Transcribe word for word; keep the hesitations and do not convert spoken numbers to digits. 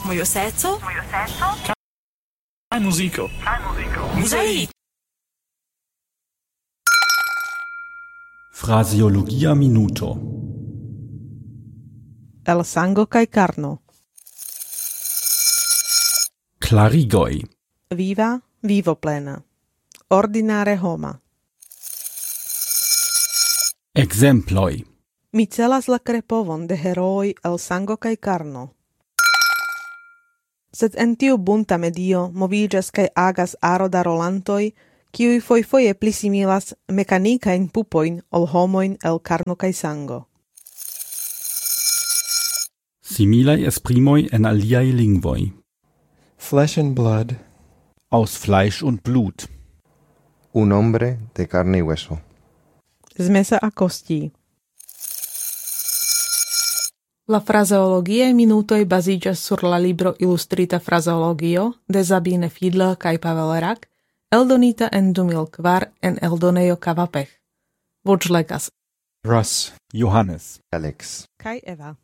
Mojo seco. Mojo seco. Kaj muziko. Kaj muziko. Muzei. Phraseologia minuto. El sango kaj karno. Klarigoj. Viva, vivo plena. Ordinare homa. Ekzemploj. Mi celas la krepovon de herooj el sango kaj karno. Sed en tiu bunta medio moviĝas kaj agas aro da rolantoj, kiuj fojfoje pli similas mekanikajn pupojn ol homojn el karno kaj sango. Similaj esprimoj en aliaj lingvoj. Flesh and blood. Aus Fleisch und Blut. Un hombre de carne y hueso. Z mesa a kostí. La frazeologiae minutoj baziĝas sur la libro Ilustrita frazeologio de Sabine Fiedler kaj Pavel Rak, eldonita en du mil kvar en eldonejo Kavapech. Voĉlegas Russ, Johannes. Alex. kaj Eva.